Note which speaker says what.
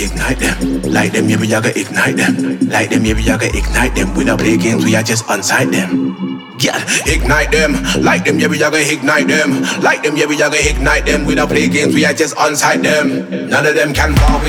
Speaker 1: ignite them. Like them, yeah, we a go ignite them. Like them, yeah, we a go ignite them. We don't play games, we are just unsight them. Yeah, ignite them. Like them, yeah, we a go ignite them. Like them, yeah, we a go ignite them. We don't play games, we are just unsight them. None of them can bar with